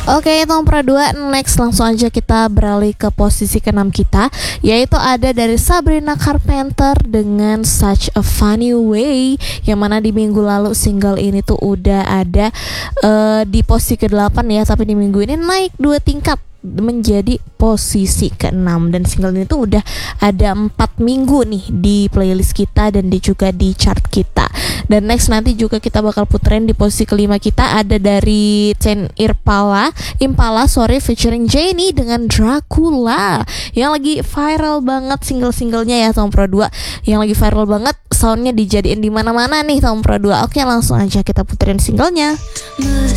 Oke, nomor 2, next langsung aja kita beralih ke posisi ke-6 kita, yaitu ada dari Sabrina Carpenter dengan Such a Funny Way, yang mana di minggu lalu single ini tuh udah ada di posisi ke-8 ya, tapi di minggu ini naik 2 tingkat menjadi posisi ke-6, dan single ini tuh udah ada 4 minggu nih di playlist kita dan juga di chart kita. Dan next nanti juga kita bakal puterin di posisi ke-5 kita ada dari Ten Impala featuring Jennie dengan Dracula, yang lagi viral banget single-singlenya ya tahun Pro 2, yang lagi viral banget, soundnya dijadiin di mana-mana nih tahun Pro 2. Oke, langsung aja kita puterin singlenya.